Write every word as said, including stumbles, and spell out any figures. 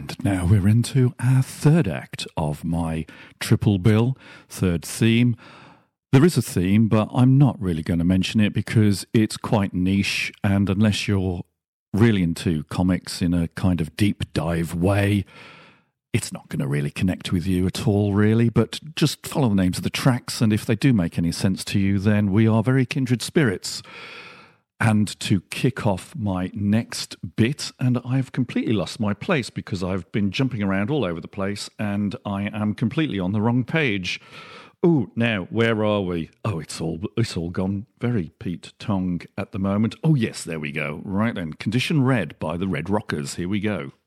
And now we're into our third act of my triple bill, third theme. There is a theme, but I'm not really going to mention it because it's quite niche, and unless you're really into comics in a kind of deep dive way, it's not going to really connect with you at all, really. But just follow the names of the tracks, and if they do make any sense to you, then we are very kindred spirits. And to kick off my next bit, and I've completely lost my place because I've been jumping around all over the place and I am completely on the wrong page. Oh, now, where are we? Oh, it's all it's all gone very Pete Tong at the moment. Oh, yes, there we go. Right then, Condition Red by the Red Rockers. Here we go.